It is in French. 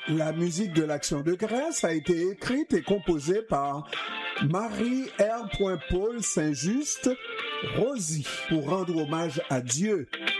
La musique de l'Action de grâce a été écrite et composée par Marie-R. Paul Saint-Just Rosie pour rendre hommage à Dieu.